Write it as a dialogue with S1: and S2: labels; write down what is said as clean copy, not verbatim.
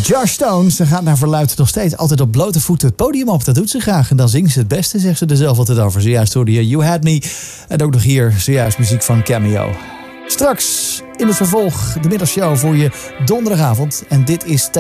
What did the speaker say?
S1: Josh Stone, ze gaat naar verluidt nog steeds altijd op blote voeten het podium op. Dat doet ze graag en dan zingt ze het beste, zegt ze er zelf altijd over. Zojuist hoorde je You Had Me en ook nog hier zojuist muziek van Cameo. Straks in het vervolg de middagshow voor je donderdagavond en dit is